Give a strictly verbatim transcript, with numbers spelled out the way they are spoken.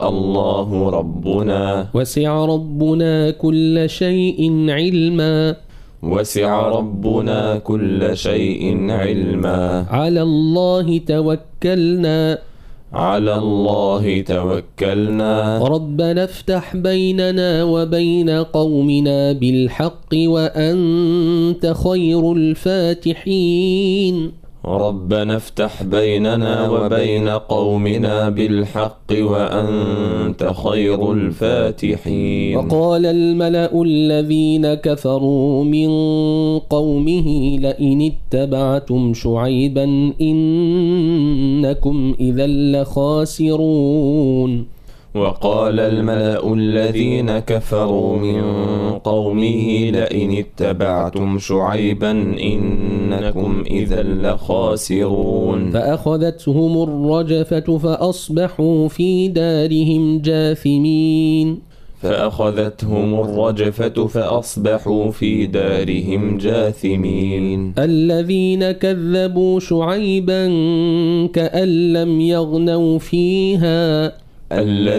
الله ربنا. وسع ربنا كل شيء علما. وسع ربنا كل شيء علما. على الله توكلنا. على الله توكلنا. ربنا افتح بيننا وبين قومنا بالحق وأنت خير الفاتحين. ربنا افتح بيننا وبين قومنا بالحق وأنت خير الفاتحين. وقال الملأ الذين كفروا من قومه لئن اتبعتم شعيبا إنكم إذا لخاسرون. وقال الملأ الذين كفروا من قومه لئن اتبعتم شعيبا إنكم إذا لخاسرون. فأخذتهم الرجفة فأصبحوا في دارهم جاثمين. فأخذتهم الرجفة فأصبحوا في دارهم جاثمين. الذين كذبوا شعيبا كأن لم يغنوا فيها.